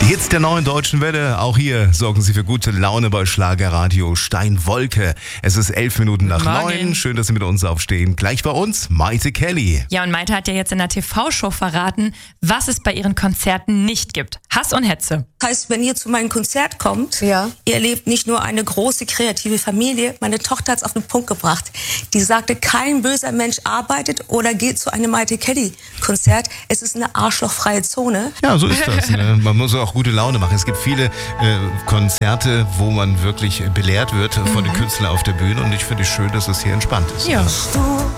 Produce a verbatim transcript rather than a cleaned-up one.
Die Hits der neuen deutschen Welle, auch hier sorgen sie für gute Laune bei Schlagerradio Steinwolke. Es ist elf Minuten nach neun. Schön, dass Sie mit uns aufstehen. Gleich bei uns Maite Kelly. Ja, und Maite hat ja jetzt in der T V-Show verraten, was es bei ihren Konzerten nicht gibt. Hass und Hetze. Heißt, wenn ihr zu meinem Konzert kommt, Ja. ihr erlebt nicht nur eine große kreative Familie. Meine Tochter hat es auf den Punkt gebracht. Die sagte, kein böser Mensch arbeitet oder geht zu einem Maite Kelly Konzert. Es ist eine arschlochfreie Zone. Ja, so ist das. Ne? Man muss auch gute Laune machen. Es gibt viele äh, Konzerte, wo man wirklich belehrt wird von den Künstlern auf der Bühne. Und ich finde es schön, dass es hier entspannt ist. Ja.